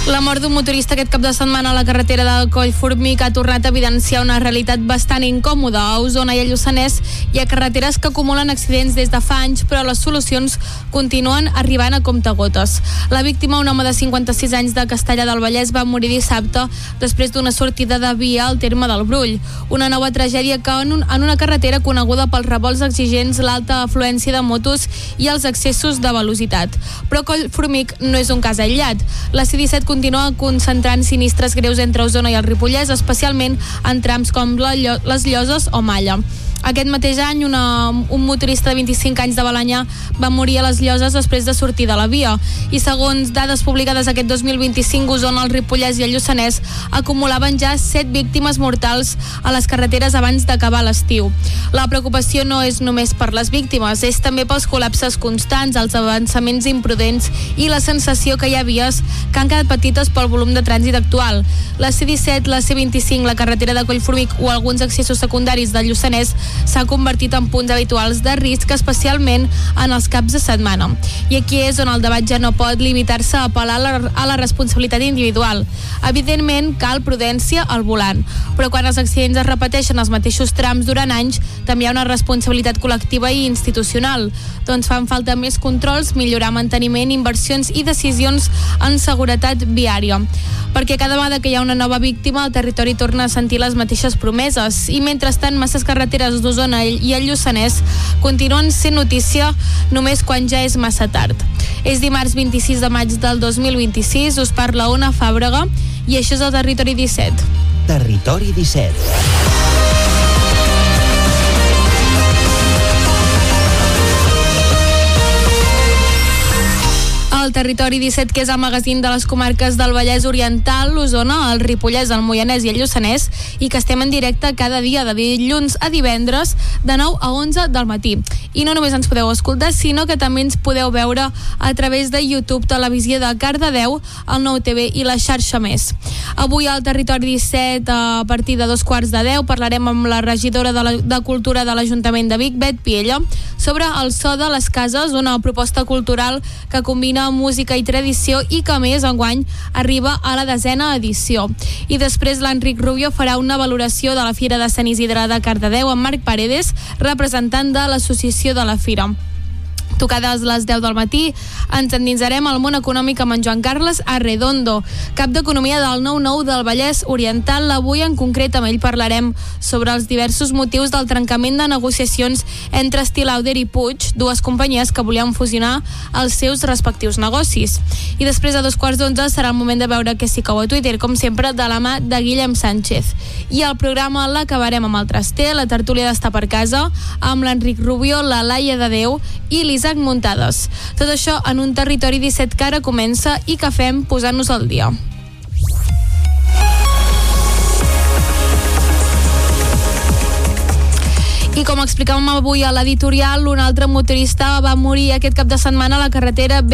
La mort d'un motorista aquest cap de setmana a la carretera de Collformic ha tornat a evidenciar una realitat bastant incòmoda. A Osona i a Lluçanès hi ha carreteres que acumulen accidents des de fa anys, però les solucions continuen arribant a comptagotes. La víctima, un home de 56 anys de Castellar del Vallès, va morir dissabte després d'una sortida de via al terme del Brull. Una nova tragèdia que en una carretera coneguda pels revolts exigents, l'alta afluència de motos i els excessos de velocitat. Però Collformic no és un cas aïllat. La C-17 continua concentrant sinistres greus entre Osona i el Ripollès, especialment en trams com les Lloses o Malla. Aquest mateix any, un motorista de 25 anys de Balenyà va morir a les Lloses després de sortir de la via. I segons dades publicades aquest 2025, Osona, el Ripollès i el Lluçanès acumulaven ja 7 víctimes mortals a les carreteres abans d'acabar l'estiu. La preocupació no és només per les víctimes, és també pels col·lapses constants, els avançaments imprudents i la sensació que hi ha vies que han quedat petites pel volum de trànsit actual. La C-17, la C-25, la carretera de Collformic o alguns accessos secundaris del Lluçanès s'ha convertit en punts habituals de risc, especialment en els caps de setmana. I aquí és on el debat ja no pot limitar-se a apel·lar a la responsabilitat individual. Evidentment, cal prudència al volant, però quan els accidents es repeteixen als mateixos trams durant anys, també hi ha una responsabilitat col·lectiva i institucional. Doncs fan falta més controls, millorar manteniment, inversions i decisions en seguretat viària. Perquè cada vegada que hi ha una nova víctima, el territori torna a sentir les mateixes promeses. I mentrestant, masses carreteres d'Osona i el Lluçanès continuen sent notícia només quan ja és massa tard. És dimarts 26 de maig del 2026, us parla Ona Fàbrega i això és el Territori 17. Territori 17. El Territori 17, que és el magazín de les comarques del Vallès Oriental, l'Osona, el Ripollès, el Moianès i el Lluçanès, i que estem en directe cada dia de dilluns a divendres de 9 a 11 del matí. I no només ens podeu escoltar, sinó que també ens podeu veure a través de YouTube, Televisió de Cardedeu, el 9TV i la xarxa Més. Avui al Territori 17, a partir de 2:15, parlarem amb la regidora de Cultura de l'Ajuntament de Vic, Bet Piella, sobre el So de les Cases, una proposta cultural que combina música i tradició i que a més enguany arriba a la 10ª edició. I després l'Enric Rubio farà una valoració de la Fira de Sant Isidre de Cardedeu amb Marc Paredes, representant de l'associació de la Fira. Tocades les 10 del matí, ens endinsarem al món econòmic amb en Joan Carles Arredondo, cap d'Economia del 9-9 del Vallès Oriental. Avui en concret amb ell parlarem sobre els diversos motius del trencament de negociacions entre Stilauder i Puig, dues companyies que volien fusionar els seus respectius negocis. I després a 2:15 serà el moment de veure què s'hi cou a Twitter, com sempre de la mà de Guillem Sánchez. I el programa l'acabarem amb el Traster, la tertúlia d'Estar per Casa, amb l'Enric Rubio, la Laia de Déu i l'Isaac Muntades. Tot això en un Territori 17 que ara comença i que fem posant-nos al dia. I com explicàvem avui a l'editorial, un altre motorista va morir aquest cap de setmana a la carretera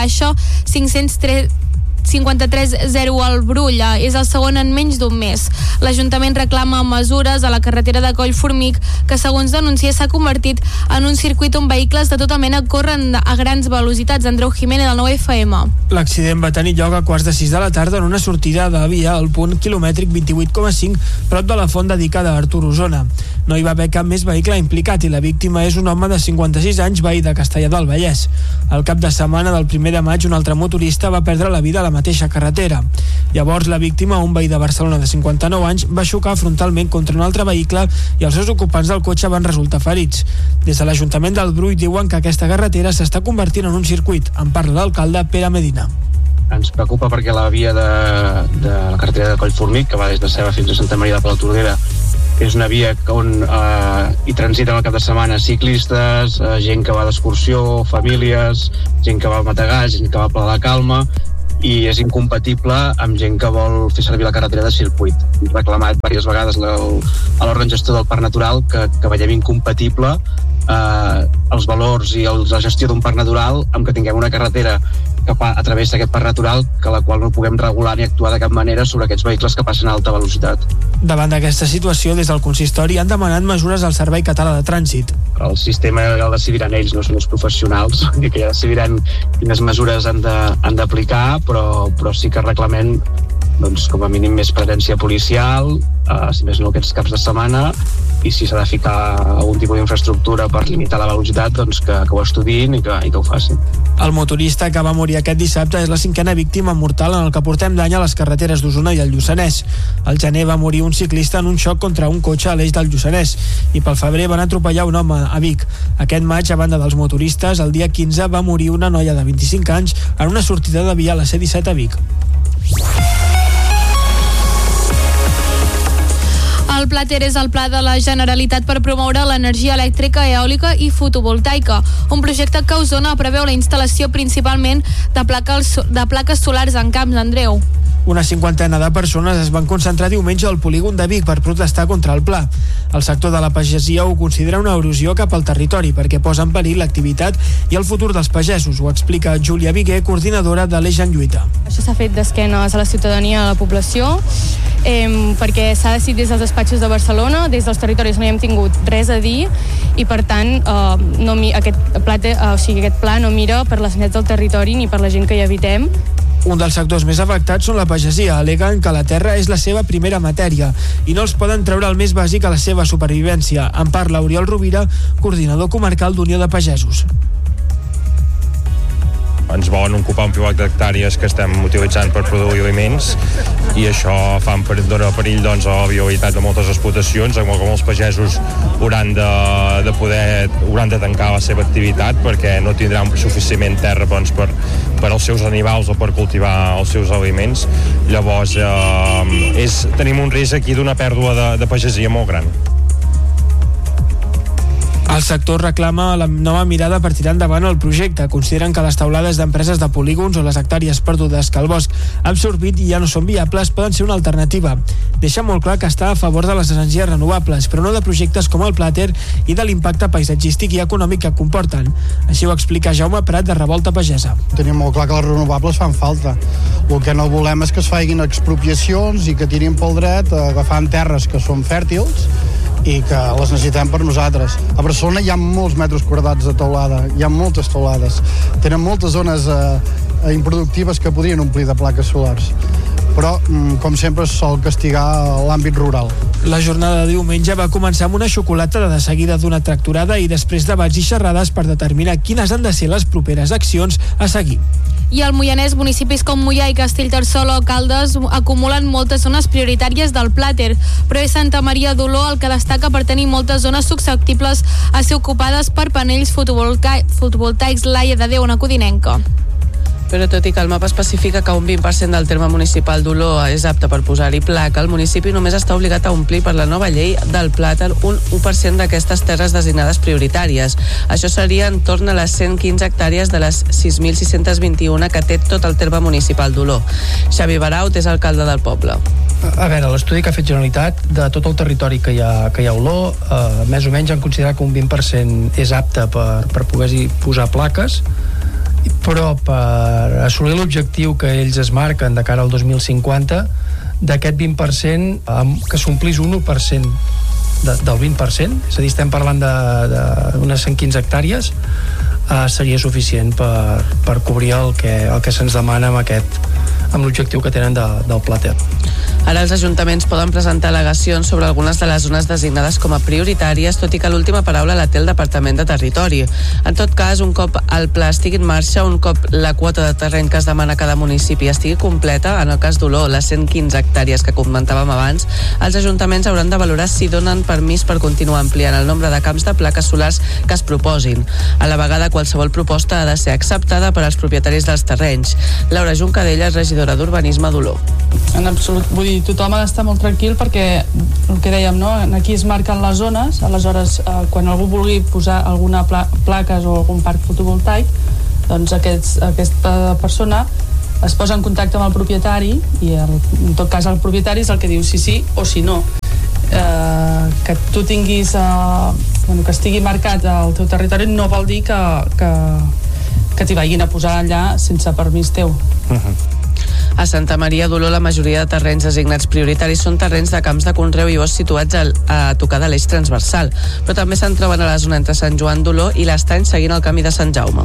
B-530 al Brull. És el segon en menys d'un mes. L'Ajuntament reclama mesures a la carretera de Collformic, que segons denuncia s'ha convertit en un circuit on vehicles de tota mena corren a grans velocitats. Andreu Jiménez, del 9FM. L'accident va tenir lloc a 5:15 de la tarda en una sortida de via al punt quilomètric 28,5 prop de la font dedicada a Artur Osona. No hi va haver cap més vehicle implicat i la víctima és un home de 56 anys, veí de Castellar del Vallès. Al cap de setmana del 1 de maig, un altre motorista va perdre la vida a la mateixa carretera. Llavors, la víctima, un veí de Barcelona de 59 anys, va xocar frontalment contra un altre vehicle i els seus ocupants del cotxe van resultar ferits. Des de l'Ajuntament del Brull diuen que aquesta carretera s'està convertint en un circuit. En parla l'alcalde Pere Medina. Ens preocupa perquè la via de la carretera de Collformic, que va des de Seva fins a Santa Maria de Palautordera, és una via on hi transiten al cap de setmana ciclistes, gent que va d'excursió, famílies, gent que va a Mategà, gent que va a Pla de la Calma, i és incompatible amb gent que vol fer servir la carretera de circuit. Hem reclamat diverses vegades a l'òrgan gestor del Parc Natural que veiem incompatible els valors i la gestió d'un parc natural amb que tinguem una carretera a través d'aquest parc natural, que la qual no puguem regular ni actuar de cap manera sobre aquests vehicles que passen a alta velocitat. Davant d'aquesta situació, des del consistori han demanat mesures al Servei Català de Trànsit. El sistema el decidiran ells, no són els professionals, que ja decidiran quines mesures han d'aplicar, però sí que reclamem doncs, com a mínim més presència policial, si més no aquests caps de setmana, i si s'ha de ficar algun tipus d'infraestructura per limitar la velocitat, doncs que ho estudiïn i que ho facin. El motorista que va morir aquest dissabte és la 5a víctima mortal en el que portem d'any a les carreteres d'Osona i el Lluçanès. Al gener va morir un ciclista en un xoc contra un cotxe a l'eix del Lluçanès i pel febrer van atropellar un home a Vic. Aquest maig, a banda dels motoristes, el dia 15 va morir una noia de 25 anys en una sortida de via a la C-17 a Vic. El Plater és el pla de la Generalitat per promoure l'energia elèctrica, eòlica i fotovoltaica, un projecte que a Osona preveu la instal·lació principalment de plaques solars en camps, Andreu. Una 50ena de persones es van concentrar diumenge al polígon de Vic per protestar contra el pla. El sector de la pagesia ho considera una erosió cap al territori perquè posa en perill l'activitat i el futur dels pagesos. Ho explica Júlia Viguer, coordinadora de l'Eix en Lluita. Això s'ha fet d'esquenes a la ciutadania, a la població, perquè s'ha decidit des dels despatxos de Barcelona, des dels territoris no hi hem tingut res a dir i per tant aquest pla no mira per les necessitats del territori ni per la gent que hi habitem. Un dels sectors més afectats són la pagesia. Aleguen que la terra és la seva primera matèria i no els poden treure el més bàsic a la seva supervivència. En parla Oriol Rovira, coordinador comarcal d'Unió de Pagesos. Ens volen ocupar un piloc d'hectàrees que estem utilitzant per produir aliments i això dona perill doncs, a la viabilitat de moltes explotacions, amb com els pagesos hauran de tancar la seva activitat perquè no tindran suficient terra doncs, per als seus animals o per cultivar els seus aliments. Llavors tenim un risc aquí d'una pèrdua de pagesia molt gran. El sector reclama la nova mirada per tirar endavant el projecte. Consideren que les taulades d'empreses de polígons o les hectàrees perdudes que el bosc ha absorbit i ja no són viables poden ser una alternativa. Deixa molt clar que està a favor de les energies renovables, però no de projectes com el Plater i de l'impacte paisatgístic i econòmic que comporten. Així ho explica Jaume Prat, de Revolta Pagesa. Tenim molt clar que les renovables fan falta. El que no volem és que es facin expropiacions i que tirin pel dret agafant terres que són fèrtils i que les necessitem per nosaltres. A Barcelona hi ha molts metres quadrats de teulada, hi ha moltes teulades. Tenen moltes zones improductives que podrien omplir de plaques solars. Però, com sempre, es sol castigar l'àmbit rural. La jornada de diumenge va començar amb una xocolata de seguida d'una tractorada i després debats i xerrades per determinar quines han de ser les properes accions a seguir. I al Moianès, municipis com Moià i Castellterçol o Caldes acumulen moltes zones prioritàries del Plater, però és Santa Maria d'Oló el que destaca per tenir moltes zones susceptibles a ser ocupades per panells fotovoltaics. Laia de Déu, una codinenca. Però tot i que el mapa especifica que un 20% del terme municipal d'Oló és apte per posar-hi placa, el municipi només està obligat a omplir per la nova llei del Plater un 1% d'aquestes terres designades prioritàries. Això seria en torn a les 115 hectàrees de les 6.621 que té tot el terme municipal d'Oló. Xavi Baraut és alcalde del poble. A veure, l'estudi que ha fet Generalitat de tot el territori que hi ha a Oló, més o menys han considerat que un 20% és apte per poder-hi posar plaques, però per assolir l'objectiu que ells es marquen de cara al 2050, d'aquest 20% que s'omplís un 1% del 20%, és a dir, estem parlant d'unes 115 hectàrees, seria suficient per cobrir el que se'ns demana amb l'objectiu que tenen del Plater. Ara els ajuntaments poden presentar al·legacions sobre algunes de les zones designades com a prioritàries, tot i que l'última paraula la té el Departament de Territori. En tot cas, un cop el pla estigui en marxa, un cop la quota de terreny que es demana a cada municipi estigui completa, en el cas d'Oló, les 115 hectàrees que comentàvem abans, els ajuntaments hauran de valorar si donen permís per continuar ampliant el nombre de camps de plaques solars que es proposin. A la vegada, qualsevol proposta ha de ser acceptada per als propietaris dels terrenys. Laura Juncadella és regidora d'Urbanisme d'Oló. En absolut, vull dir, tothom ha d'estar molt tranquil perquè el que dèiem, no? Aquí es marquen les zones, aleshores quan algú vulgui posar alguna plaques o algun parc fotovoltaic, doncs aquesta persona es posa en contacte amb el propietari i en tot cas el propietari és el que diu si sí o si no. Que tu tinguis que estigui marcat al teu territori no vol dir que que t'hi vagin a posar allà sense permís teu. A Santa Maria d'Oló la majoria de terrenys designats prioritaris són terrenys de camps de conreu i boscs situats a tocar de l'eix transversal, però també se'n troben a la zona entre Sant Joan d'Oló i l'Estany seguint el camí de Sant Jaume.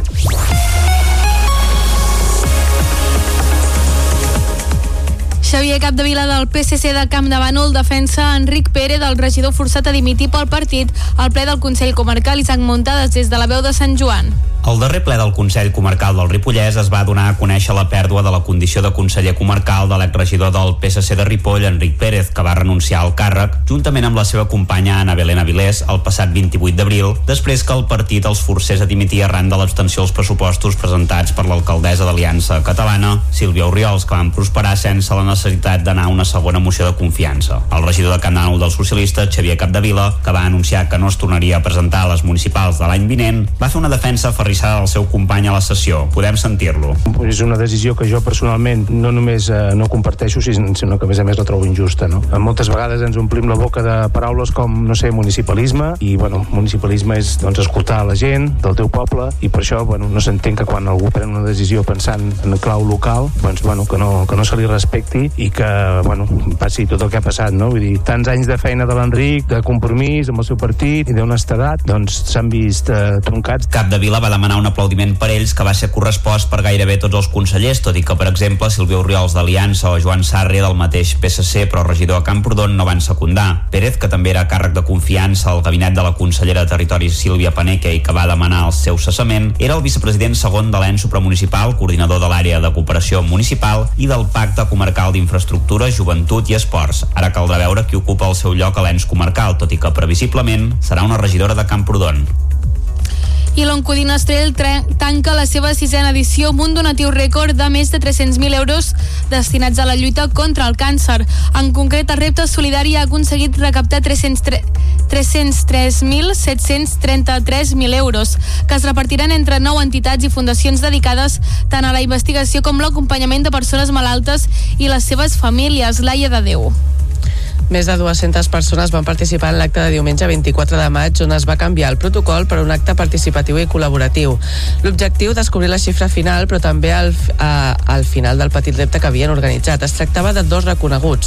Xavier Capdevila del PSC de Campdevànol defensa Enric Pérez, el regidor forçat a dimitir pel partit al ple del Consell Comarcal. Isaac Muntades, des de la veu de Sant Joan. El darrer ple del Consell Comarcal del Ripollès es va donar a conèixer la pèrdua de la condició de conseller comarcal de l'exregidor del PSC de Ripoll, Enric Pérez, que va renunciar al càrrec, juntament amb la seva companya Ana Belén Avilés, el passat 28 d'abril, després que el partit els forcés a dimitir arran de l'abstenció als pressupostos presentats per l'alcaldessa d'Aliança Catalana, Sílvia Orriols, que van prosperar sense la necessitat d'anar a una segona moció de confiança. El regidor de Campdevànol dels socialistes, Xavier Capdevila, que va anunciar que no es tornaria a presentar a les municipals de l'any vinent, va fer una defensa aferrissada del seu company a la sessió. Podem sentir-lo. És una decisió que jo personalment no només no comparteixo, sinó que a més la trobo injusta. No? Moltes vegades ens omplim la boca de paraules com, no sé, municipalisme, i municipalisme és escoltar la gent del teu poble, i per això no s'entén que quan algú pren una decisió pensant en clau local, que no se li respecti i que passi tot el que ha passat. No? Vull dir, tants anys de feina de l'Enric, de compromís amb el seu partit i d'honestedat, s'han vist troncats. Capdevila va demanar un aplaudiment per ells que va ser correspost per gairebé tots els consellers, tot i que, per exemple, Sílvia Orriols d'Aliança o Joan Sarri del mateix PSC, però regidor a Camprodon, no van secundar. Pérez, que també era càrrec de confiança al gabinet de la consellera de Territori Sílvia Paneque i que va demanar el seu cessament, era el vicepresident segon de l'ENS supramunicipal, coordinador de l'àrea de cooperació municipal i del Pacte Comarcal d'Infraestructura, Joventut i Esports. Ara caldrà veure qui ocupa el seu lloc a l'ENS comarcal, tot i que previsiblement serà una regidora de Camprodon. I l'Oncodina Estrell tanca la seva 6ª edició amb un donatiu rècord de més de 300.000 euros destinats a la lluita contra el càncer. En concret, el Repte Solidari ha aconseguit recaptar 303.733.000 euros, que es repartiran entre 9 entitats i fundacions dedicades tant a la investigació com l'acompanyament de persones malaltes i les seves famílies. Laia de Déu. Més de 200 persones van participar en l'acte de diumenge 24 de maig, on es va canviar el protocol per un acte participatiu i col·laboratiu. L'objectiu, descobrir la xifra final, però també al final del petit repte que havien organitzat. Es tractava de 2 recorreguts,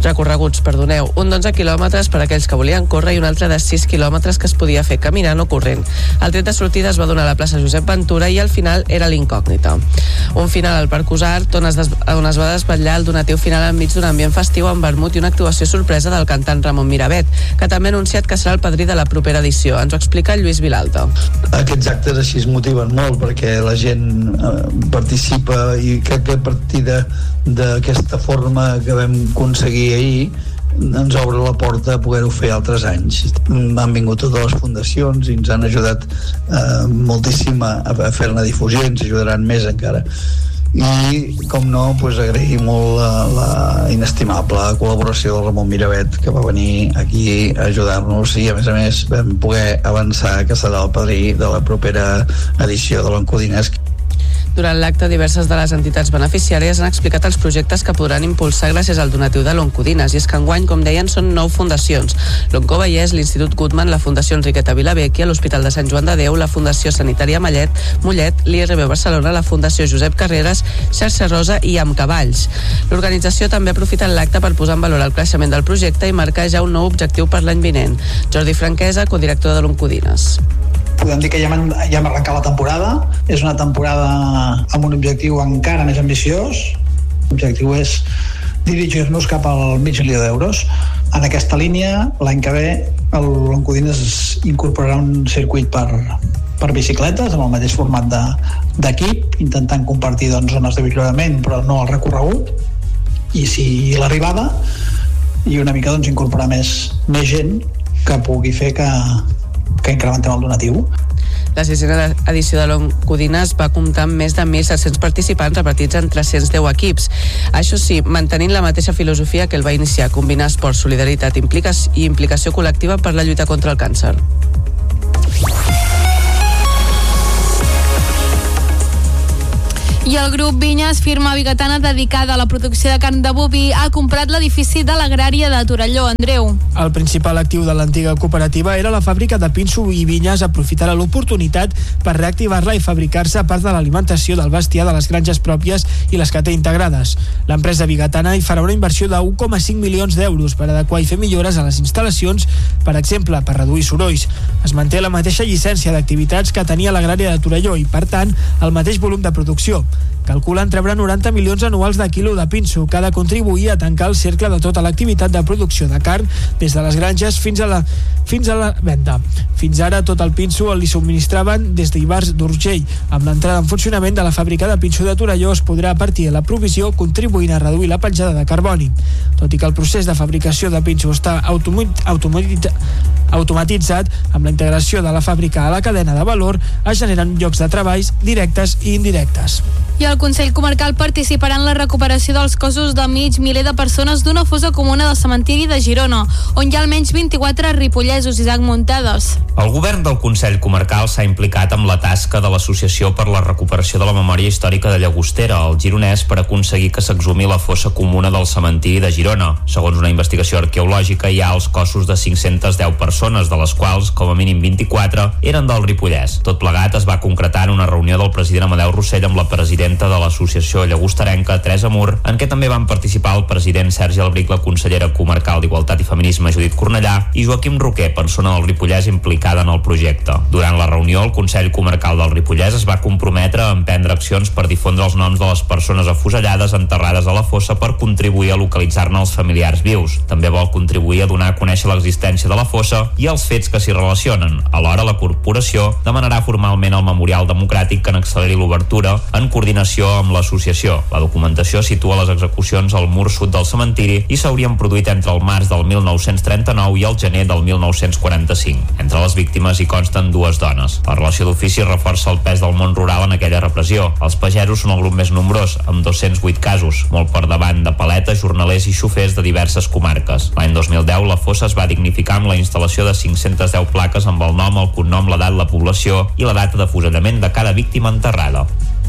un d'11 quilòmetres per a aquells que volien córrer i un altre de 6 quilòmetres que es podia fer caminant o corrent. El tret de sortida es va donar a la plaça Josep Ventura i al final era l'incògnita. Un final al Parc Usart, on es va desvetllar el donatiu final enmig d'un ambient festiu amb vermut i una actuació sorpresa del cantant Ramon Miravet, que també ha anunciat que serà el padrí de la propera edició. Ens ho explica Lluís Vilalta. Aquests actes així es motiven molt perquè la gent participa, i crec que a partir d'aquesta forma que vam aconseguir ahir ens obre la porta a poder-ho fer altres anys. Han vingut totes les fundacions i ens han ajudat moltíssim a fer-ne difusió, ens ajudaran més encara. I, com no, agrair molt la inestimable col·laboració del Ramon Miravet, que va venir aquí a ajudar-nos, i a més vam poder avançar que serà el padrí de la propera edició de l'Oncodines. Durant l'acte, diverses de les entitats beneficiàries han explicat els projectes que podran impulsar gràcies al donatiu de l'Oncodines, i és que enguany, com deien, són 9 fundacions. L'Oncovellès, l'Institut Guttmann, la Fundació Enriqueta Vilavecchia, l'Hospital de Sant Joan de Déu, la Fundació Sanitària Mollet, l'IRB Barcelona, la Fundació Josep Carreras, Xarxa Rosa i Amb Cavalls. L'organització també aprofita l'acte per posar en valor el creixement del projecte i marcar ja un nou objectiu per l'any vinent. Jordi Franquesa, codirector de l'Oncodines. Podem dir que ja hem arrencat la temporada. És una temporada amb un objectiu encara més ambiciós. L'objectiu és dirigir-nos cap al $500.000. En aquesta línia, l'any que ve, l'Oncodines incorporarà un circuit per bicicletes, amb el mateix format d'equip, intentant compartir zones d'avituallament, però no el recorregut, i si l'arribada, i una mica incorporar més gent que pugui fer que incrementem el donatiu. La 6ª edició de l'Oncodines va comptar amb més de 1.700 participants repartits en 310 equips. Això sí, mantenint la mateixa filosofia que el va iniciar, combinar esport, solidaritat i implicació col·lectiva per la lluita contra el càncer. I el grup Vinyes, firma bigatana dedicada a la producció de carn de boví, ha comprat l'edifici de l'Agrària de Torelló. Andreu. El principal actiu de l'antiga cooperativa era la fàbrica de pinso i Vinyes aprofitarà l'oportunitat per reactivar-la i fabricar-se part de l'alimentació del bestiar de les granges pròpies i les que té integrades. L'empresa bigatana hi farà una inversió de 1,5 milions d'euros per adequar i fer millores a les instal·lacions, per exemple, per reduir sorolls. Es manté la mateixa llicència d'activitats que tenia l'Agrària de Torelló i, per tant, el mateix volum de producció. Calculen treure 90 milions anuals de quilo de pinso, que ha de contribuir a tancar el cercle de tota l'activitat de producció de carn des de les granges fins a la venda. Fins ara tot el pinso li subministraven des d'Ivars d'Urgell. Amb l'entrada en funcionament de la fàbrica de pinso de Torelló es podrà, a partir de la provisió, contribuint a reduir la petjada de carboni. Tot i que el procés de fabricació de pinso està automatitzat, amb la integració de la fàbrica a la cadena de valor es generen llocs de treballs directes i indirectes. I el Consell Comarcal participarà en la recuperació dels cossos de mig miler de persones d'una fossa comuna del cementiri de Girona, on hi ha almenys 24 ripollesos. Isaac Muntades. El govern del Consell Comarcal s'ha implicat amb la tasca de l'Associació per la Recuperació de la Memòria Històrica de Llagostera, al Gironès, per aconseguir que s'exhumi la fossa comuna del cementiri de Girona. Segons una investigació arqueològica, hi ha els cossos de 510 persones, de les quals, com a mínim 24, eren del Ripollès. Tot plegat es va concretar en una reunió del president Amadeu Rossell amb la presidenta de l'Associació Llagosterenca, Teresa Mur, en què també van participar el president Sergi Albric, la consellera comarcal d'Igualtat i Feminisme Judit Cornellà i Joaquim Roquer, persona del Ripollès implicada en el projecte. Durant la reunió, el Consell Comarcal del Ripollès es va comprometre a emprendre accions per difondre els noms de les persones afusellades enterrades a la fossa per contribuir a localitzar-ne els familiars vius. També vol contribuir a donar a conèixer l'existència de la fossa i els fets que s'hi relacionen. Alhora, la corporació demanarà formalment al Memorial Democràtic que n'acceleri l'obertura en coordinació amb l'associació. La documentació situa les execucions al mur sud del cementiri i s'haurien produït entre el març del 1939 i el gener del 1945. Entre les víctimes hi consten 2 dones. La relació d'ofici reforça el pes del món rural en aquella repressió. Els pagesos són el grup més nombrós, amb 208 casos, molt per davant de paletes, jornalers i xofers de diverses comarques. L'any 2010 la fossa es va dignificar amb la instal·lació de 510 plaques amb el nom, el cognom, l'edat, la població i la data d'afusellament de cada víctima enterrada.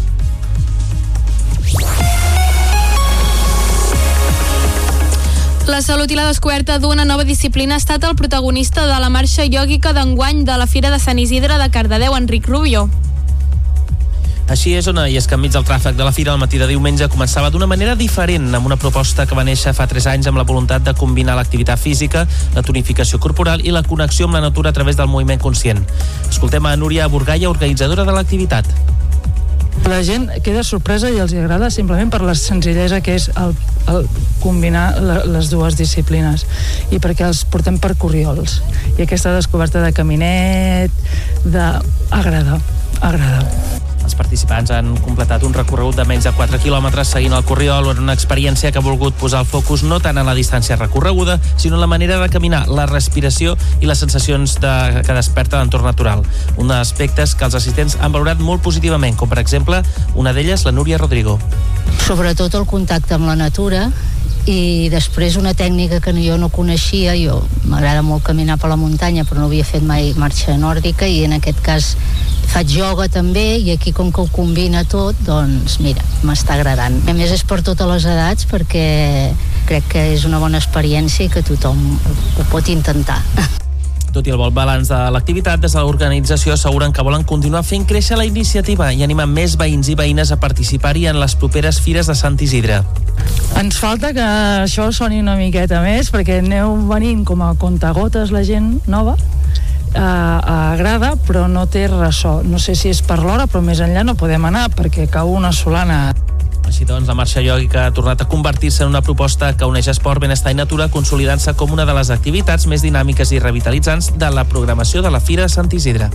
La salut i la descoberta d'una nova disciplina ha estat el protagonista de la marxa iògica d'enguany de la Fira de Sant Isidre de Cardedeu, Enric Rubio. Així és, Ona, i és que enmig del tràfic de la Fira el matí de diumenge començava d'una manera diferent, amb una proposta que va néixer fa 3 anys amb la voluntat de combinar l'activitat física, la tonificació corporal i la connexió amb la natura a través del moviment conscient. Escoltem a Núria Burgaia, organitzadora de l'activitat. La gent queda sorpresa i els agrada simplement per la senzillesa que és el combinar les dues disciplines i perquè els portem per corriols i aquesta descoberta de caminet agrada. Els participants han completat un recorregut de menys de 4 quilòmetres seguint el corriol, en una experiència que ha volgut posar el focus no tant en la distància recorreguda, sinó en la manera de caminar, la respiració i les sensacions que desperta l'entorn natural. Un dels aspectes que els assistents han valorat molt positivament, com per exemple una d'elles, la Núria Rodrigo. Sobretot el contacte amb la natura i després una tècnica que jo no coneixia. Jo m'agrada molt caminar per la muntanya però no havia fet mai marxa nòrdica i en aquest cas faig ioga també i aquí com que ho combina tot, doncs mira, m'està agradant. A més és per totes les edats perquè crec que és una bona experiència i que tothom ho pot intentar. Tot i el bon balanç de l'activitat, des de l'organització asseguren que volen continuar fent créixer la iniciativa i animar més veïns i veïnes a participar-hi en les properes fires de Sant Isidre. Ens falta que això soni una miqueta més perquè aneu venint com a contagotes la gent nova, agrada però no té ressò. No sé si és per l'hora però més enllà no podem anar perquè cau una solana. Així doncs, la marxa iògica ha tornat a convertir-se en una proposta que uneix esport, benestar i natura, consolidant-se com una de les activitats més dinàmiques i revitalitzants de la programació de la Fira de Sant Isidre.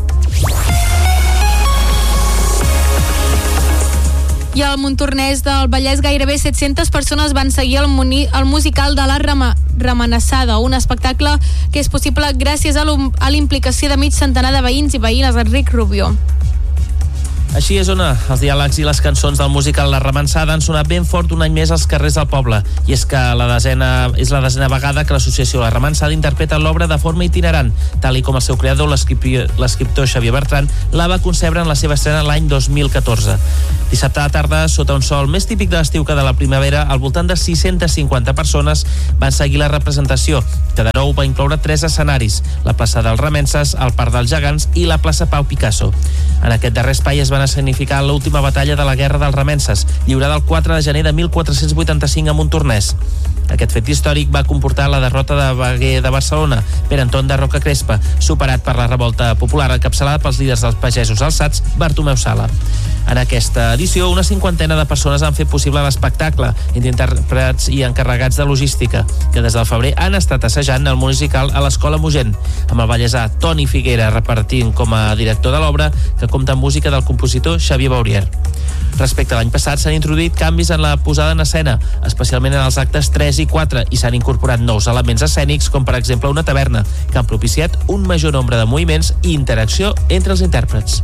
I al Montornès del Vallès gairebé 700 persones van seguir el musical de la Remenassada, un espectacle que és possible gràcies a l'implicació de mig centenar de veïns i veïnes. Enric Rubio. Així és, Ona. Els diàlegs i les cançons del musical La Remansada han sonat ben fort un any més als carrers del poble. I és que és la desena vegada que l'associació La Remansada interpreta l'obra de forma itinerant, tal i com el seu creador, l'escriptor Xavier Bertran, la va concebre en la seva estrena l'any 2014. Dissabte a la tarda, sota un sol més típic de l'estiu que de la primavera, al voltant de 650 persones van seguir la representació, que de nou va incloure 3 escenaris: la plaça dels Remenses, el Parc dels Gegants i la plaça Pau Picasso. En aquest darrer espai es van escenificar l'última batalla de la Guerra dels Remenses, lliurada el 4 de gener de 1485 a Montornès. Aquest fet històric va comportar la derrota de Veguer de Barcelona, Pere Anton de Roca Crespa, superat per la revolta popular encapçalada pels líders dels pagesos alçats, Bartomeu Sala. En aquesta edició, una 50ena de persones han fet possible l'espectacle, entre intèrprets i encarregats de logística, que des del febrer han estat assajant el musical a l'Escola Mogent, amb el ballesà Toni Figuera repartint com a director de l'obra, que compta amb música del compositor Xavier Baurier. Respecte a l'any passat, s'han introduït canvis en la posada en escena, especialment en els actes 3 i 4, i s'han incorporat nous elements escènics, com per exemple una taverna, que han propiciat un major nombre de moviments i interacció entre els intèrprets.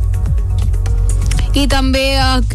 I també,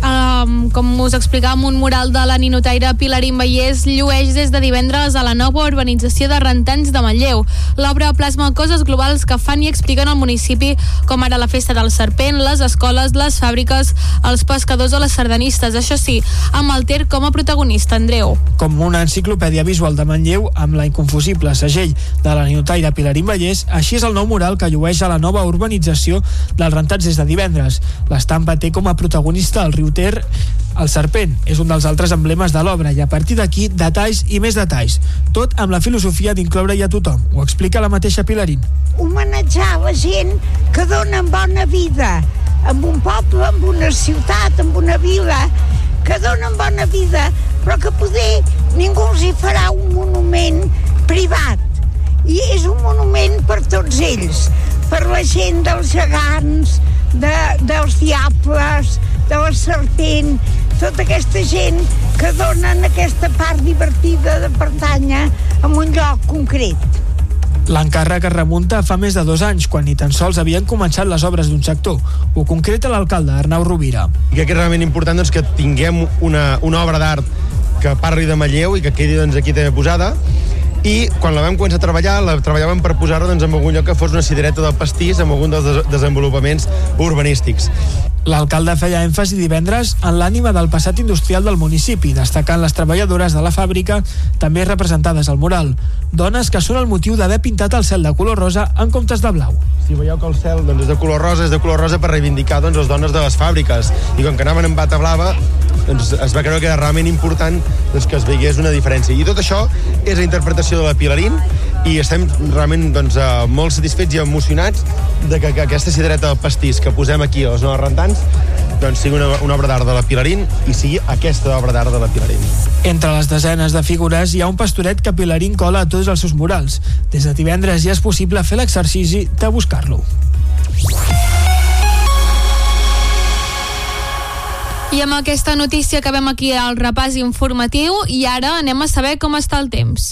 com us explicàvem, un mural de la ninotaire Pilarín Vallès llueix des de divendres a la nova urbanització de Rentans de Manlleu. L'obra plasma coses globals que fan i expliquen al municipi, com ara la festa del serpent, les escoles, les fàbriques, els pescadors o les sardanistes. Això sí, amb el Ter com a protagonista, Andreu. Com una enciclopèdia visual de Manlleu amb la inconfusible segell de la ninotaire Pilarín Vallès, així és el nou mural que llueix a la nova urbanització dels Rentats des de divendres. L'estampa té com a protagonista el riu Ter. El serpent és un dels altres emblemes de l'obra i a partir d'aquí detalls i més detalls, tot amb la filosofia d'incloure-hi a tothom. Ho explica la mateixa Pilarín. Homenatjar la gent que donen bona vida en un poble, en una ciutat, en una vila, que donen bona vida, però que poder ningú els hi farà un monument privat. I és un monument per tots ells, per la gent dels gegants, dels diables, de la serpent, tota aquesta gent que donen aquesta part divertida de pertànyer a un lloc concret. L'encàrrec es remunta fa més de 2 anys, quan ni tan sols havien començat les obres d'un sector. Ho concreta l'alcalde, Arnau Rovira. I crec que és realment important que tinguem una obra d'art que parli de Manlleu i que quedi aquí també posada. I quan la vam començar a treballar, la treballàvem per posar-la en algun lloc que fos una cirereta del pastís amb algun dels desenvolupaments urbanístics. L'alcalde feia èmfasi divendres en l'ànima del passat industrial del municipi, destacant les treballadores de la fàbrica, també representades al mural. Dones que són el motiu d'haver pintat el cel de color rosa en comptes de blau. Si veieu que el cel és de color rosa per reivindicar les dones de les fàbriques. I com que anaven amb bata blava, es va creure que era realment important que es veiés una diferència. I tot això és la interpretació de la Pilarín i estem realment molt satisfets i emocionats de que aquesta cirereta del pastís que posem aquí a les Noves Rentants sigui una obra d'art de la Pilarín i sigui aquesta obra d'art de la Pilarín. Entre les desenes de figures hi ha un pastoret que Pilarín cola a tots els seus murals. Des de divendres ja és possible fer l'exercici de buscar-lo. I amb aquesta notícia acabem aquí el repàs informatiu i ara anem a saber com està el temps.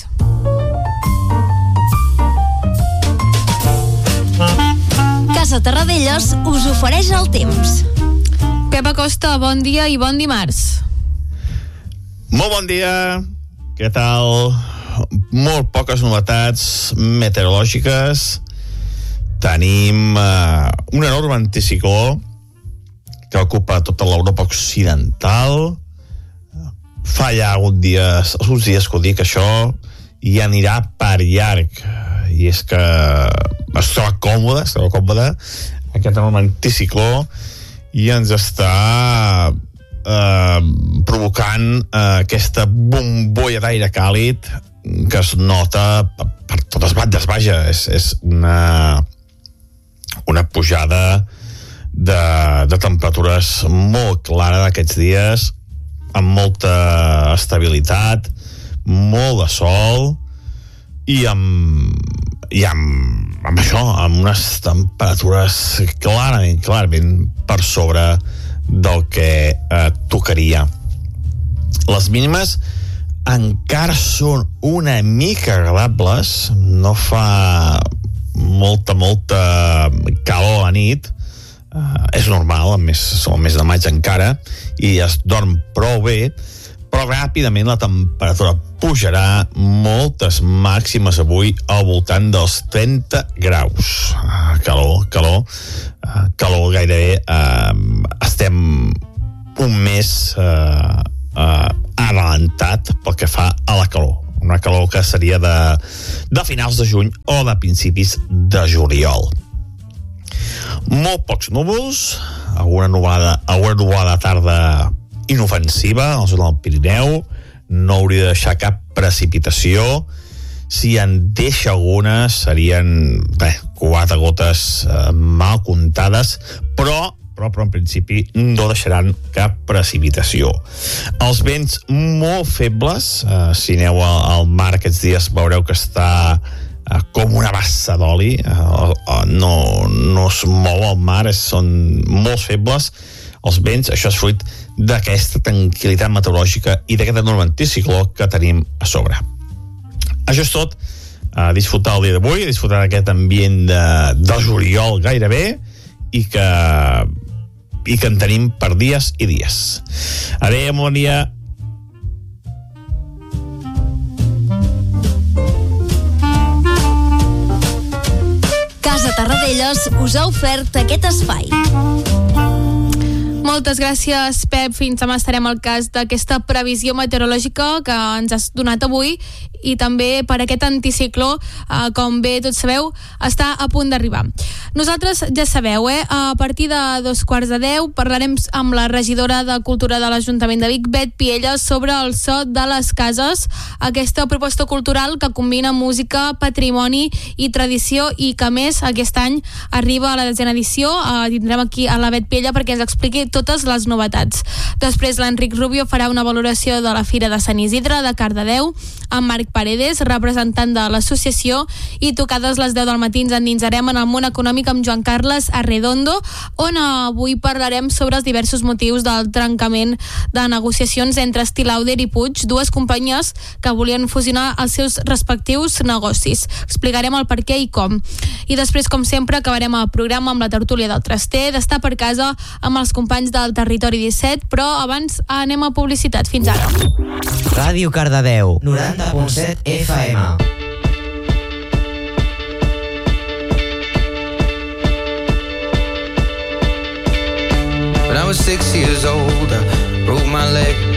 Casa Terradellos us ofereix el temps. Pep Acosta, bon dia i bon dimarts. Molt bon dia, què tal? Molt poques novetats meteorològiques. Tenim un enorme anticicló que ocupa tota l'Europa occidental. Fa ja uns dies que ho dic, això i anirà per llarg. I és que es troba còmode aquest enorme anticicló i ens està provocant aquesta bombolla d'aire càlid que es nota per totes bandes. Vaja, és una pujada de temperatures molt clara d'aquests dies, amb molta estabilitat, molt de sol i amb això, amb unes temperatures clarament per sobre del que tocaria. Les mínimes encara són una mica agradables, no fa molta calor a la nit, és normal, a més som al mes de maig encara, i es dorm prou bé, però ràpidament la temperatura pujarà, moltes màximes avui al voltant dels 30 graus. Calor gairebé. Estem un mes adelantat pel que fa a la calor. Una calor que seria de finals de juny o de principis de juliol. Molt pocs núvols, alguna nuvolada tarda inofensiva a la zona del Pirineu, no hauria de deixar cap precipitació. Si en deixa algunes serien 4 gotes mal comptades, però en principi no deixaran cap precipitació. Els vents molt febles, si aneu al mar aquests dies veureu que està com una bassa d'oli, no es mou el mar, són molt febles els vents. Això és fruit d'aquesta tranquil·litat meteorològica i d'aquest enorme anticicló que tenim a sobre. Això és tot. Disfrutar el dia d'avui, disfrutar d'aquest ambient de juliol gairebé, i que en tenim per dies i dies. Adéu, bon dia. Casa Tarradellas us ha ofert aquest espai. Moltes gràcies, Pep. Fins demà estarem al cas d'aquesta previsió meteorològica que ens has donat avui, i també per aquest anticicló, com bé tots sabeu, està a punt d'arribar. Nosaltres ja sabeu, a partir de 9:45 parlarem amb la regidora de Cultura de l'Ajuntament de Vic, Bet Piella, sobre el so de les cases, aquesta proposta cultural que combina música, patrimoni i tradició, i que més aquest any arriba a la 10ª edició. Tindrem aquí a la Bet Piella perquè ens expliqui totes les novetats. Després l'Enric Rubio farà una valoració de la Fira de Sant Isidre de Cardedeu, amb Marc Paredes, representant de l'associació, i tocades les 10 del matí ens endinsarem en el món econòmic amb Joan Carles Arredondo, on avui parlarem sobre els diversos motius del trencament de negociacions entre Stilauder i Puig, dues companyies que volien fusionar els seus respectius negocis. Explicarem el per què i com. I després, com sempre, acabarem el programa amb la tertúlia del Traster, d'estar per casa amb els companys del Territori 17, però abans anem a publicitat. Fins ara. Ràdio Cardedeu, 90.7 FM. When I was 6 years old, I broke my leg.